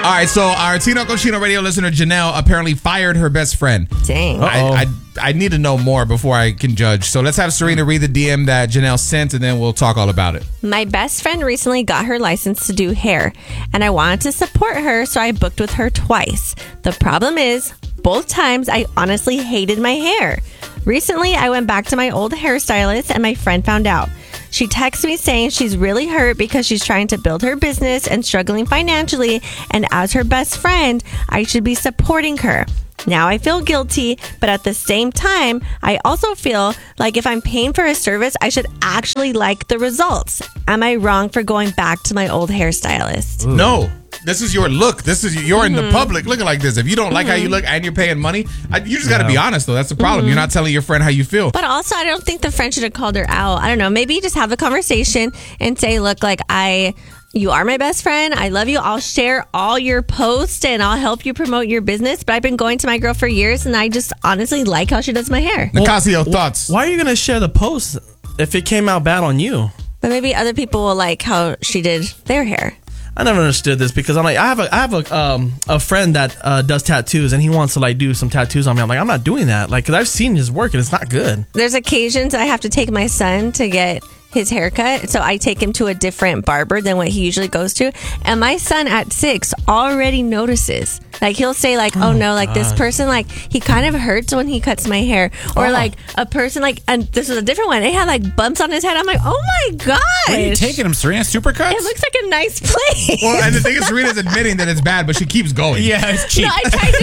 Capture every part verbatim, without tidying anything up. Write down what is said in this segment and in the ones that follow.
All right, so our Tino Cochino radio listener, Janelle, apparently fired her best friend. Dang. I, I I need to know more before I can judge. So let's have Serena read the D M that Janelle sent, and then we'll talk all about it. My best friend recently got her license to do hair, and I wanted to support her, so I booked with her twice. The problem is, both times I honestly hated my hair. Recently, I went back to my old hairstylist, and my friend found out. She texts me saying she's really hurt because she's trying to build her business and struggling financially, and as her best friend, I should be supporting her. Now I feel guilty, but at the same time, I also feel like if I'm paying for a service, I should actually like the results. Am I wrong for going back to my old hairstylist? Ooh. No. This is your look. This is you're mm-hmm. in the public looking like this. If you don't like mm-hmm. how you look and you're paying money, I, you just got to yeah. be honest, though. That's the problem. Mm-hmm. You're not telling your friend how you feel. But also, I don't think the friend should have called her out. I don't know. Maybe just have a conversation and say, look, like I... You are my best friend. I love you. I'll share all your posts and I'll help you promote your business. But I've been going to my girl for years and I just honestly like how she does my hair. Nicasio, thoughts? Why are you going to share the post if it came out bad on you? But maybe other people will like how she did their hair. I never understood this because I'm like, I have a, I have a, um, a friend that uh, does tattoos and he wants to like do some tattoos on me. I'm like, I'm not doing that. Like, cause I've seen his work and it's not good. There's occasions I have to take my son to get his haircut, so I take him to a different barber than what he usually goes to, and my son at six already notices. Like he'll say like, oh, oh no, like God. This person, like he kind of hurts when he cuts my hair, or oh. like a person like, and this was a different one, it had like bumps on his head. I'm like, oh my gosh, where are you taking him, Serena? Supercuts? It looks like a nice place. Well, and the thing is, Serena's admitting that it's bad, but she keeps going. Yeah, it's cheap. No, I tried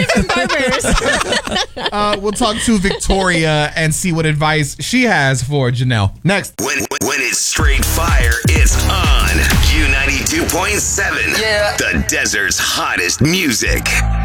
different barbers. uh, we'll talk to Victoria and see what advice she has for Janelle. Next. When, when it's straight fire, it's on Q ninety-two point seven. Yeah. The desert's hottest music.